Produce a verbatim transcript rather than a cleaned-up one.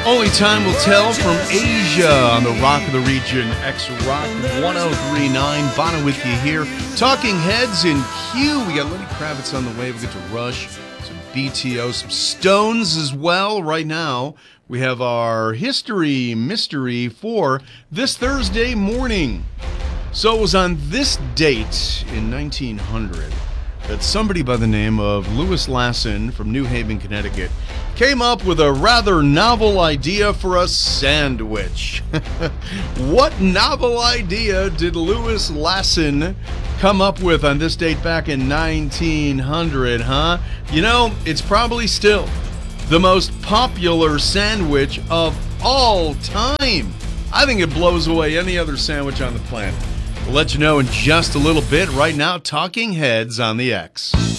Only time will tell from Asia on the Rock of the Region, X-Rock one oh three point nine. Bono with you here. Talking Heads in Q. We got Lenny Kravitz on the way. We get to Rush, some B T O, some Stones as well. Right now, we have our history mystery for this Thursday morning. So it was on this date in nineteen hundred that somebody by the name of Louis Lassen from New Haven, Connecticut, came up with a rather novel idea for a sandwich. What novel idea did Louis Lassen come up with on this date back in nineteen hundred, huh? You know, it's probably still the most popular sandwich of all time. I think it blows away any other sandwich on the planet. We'll let you know in just a little bit. Right now, Talking Heads on the X.